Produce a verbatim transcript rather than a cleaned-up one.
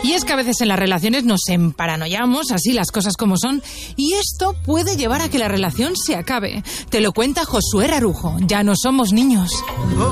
Y es que a veces en las relaciones nos emparanoiamos, así las cosas como son, y esto puede llevar a que la relación se acabe. Te lo cuenta Josué Rarujo. Ya no somos niños.